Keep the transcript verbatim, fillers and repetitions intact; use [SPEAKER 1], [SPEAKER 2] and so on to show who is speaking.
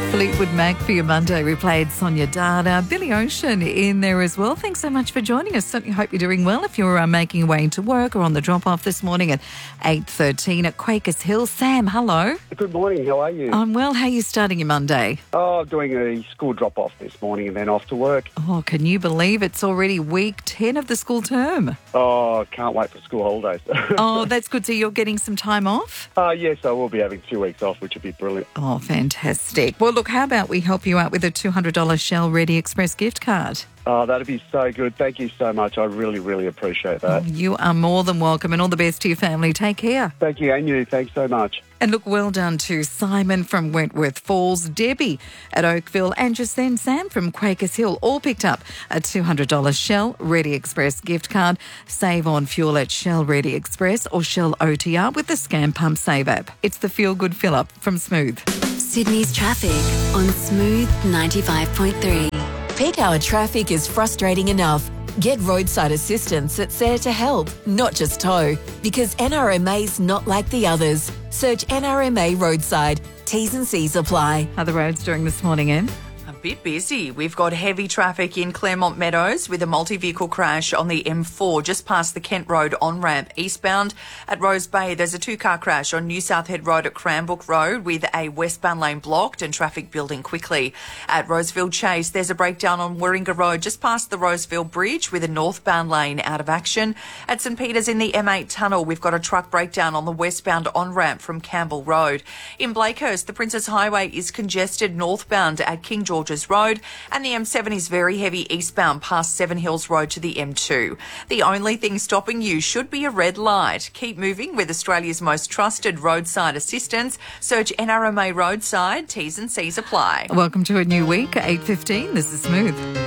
[SPEAKER 1] Fleetwood Mac for your Monday. We played Sonia Dada, Billy Ocean in there as well. Thanks so much for joining us. Certainly hope you're doing well if you're uh, making your way into work or on the drop-off this morning at eight thirteen at Quakers Hill. Sam, hello.
[SPEAKER 2] Good morning. How are you?
[SPEAKER 1] I'm well. How are you starting your Monday?
[SPEAKER 2] Oh, I'm doing a school drop-off this morning and then off to work.
[SPEAKER 1] Oh, can you believe it's already week ten of the school term?
[SPEAKER 2] Oh, can't wait for school holidays.
[SPEAKER 1] Oh, that's good. So you're getting some time off?
[SPEAKER 2] Uh, yes, I will be having two weeks off, which would be brilliant.
[SPEAKER 1] Oh, fantastic. Well, look, how about we help you out with a two hundred dollars Shell Ready Express gift card?
[SPEAKER 2] Oh, that'd be so good. Thank you so much. I really, really appreciate that.
[SPEAKER 1] Oh, you are more than welcome, and all the best to your family. Take care.
[SPEAKER 2] Thank you, and you. Thanks so much.
[SPEAKER 1] And look, well done to Simon from Wentworth Falls, Debbie at Oakville, and just then Sam from Quakers Hill all picked up a two hundred dollars Shell Ready Express gift card. Save on fuel at Shell Ready Express or Shell O T R with the Scam Pump Save app. It's the Feel Good Fill Up from Smooth.
[SPEAKER 3] Sydney's traffic on Smooth ninety-five point three.
[SPEAKER 4] Peak hour traffic is frustrating enough. Get roadside assistance that's there to help, not just tow, because N R M A's not like the others. Search N R M A Roadside. T's and C's apply.
[SPEAKER 1] How are the roads doing this morning, Anne?
[SPEAKER 5] A bit busy. We've got heavy traffic in Claremont Meadows with a multi-vehicle crash on the M four just past the Kent Road on-ramp eastbound. At Rose Bay, there's a two-car crash on New South Head Road at Cranbrook Road with a westbound lane blocked and traffic building quickly. At Roseville Chase, there's a breakdown on Warringah Road just past the Roseville Bridge with a northbound lane out of action. At St Peters in the M eight tunnel, we've got a truck breakdown on the westbound on-ramp from Campbell Road. In Blakehurst, the Princess Highway is congested northbound at King George Road, and the M seven is very heavy eastbound past Seven Hills Road to the M two. The only thing stopping you should be a red light. Keep moving with Australia's most trusted roadside assistance. Search N R M A Roadside. T's and C's apply.
[SPEAKER 1] Welcome to a new week, eight fifteen. This is Smooth.